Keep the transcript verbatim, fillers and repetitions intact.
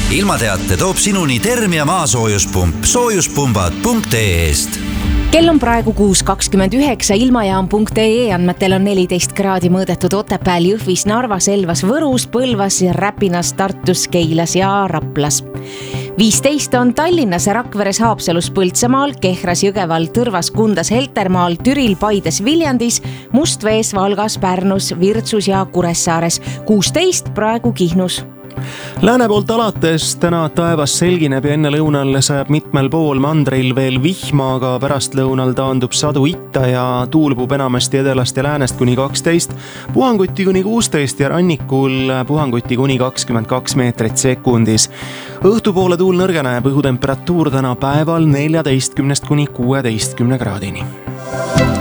ilmateate toob sinuni Termia maasoojuspump soojuspumbad punkt ee-st. Kell on praegu kuus kakskümmend üheksa, ilmajaam punkt ee andmetel on neliteist kraadi mõõdetud Otepääl, Jõhvis, Narvas, Elvas, Võrus, Põlvas, Räpinas, Tartus, Keilas ja Raplas. viisteist on Tallinnas, Rakveres, Haapsalus, Põltsamaal, Kehras, Jõgeval, Tõrvas, Kundas, Heltermaal, Türil, Paides, Viljandis, Mustvees, Valgas, Pärnus, Virtsus ja Kuressaares. kuusteist praegu Kihnus. Lääne poolt alates täna taevas selgineb ja enne lõunal sajab mitmel pool, mandril veel vihma, aga pärast lõunal taandub sadu itta ja tuulbub enamasti edelast ja läänest kuni kaksteist, puhanguti kuni kuusteist ja rannikul puhanguti kuni kakskümmend kaks meetrit sekundis. Õhtupoole tuul nõrgeneb, õhutemperatuur täna päeval neljateistkümnest kuni kuueteistkümne kraadini.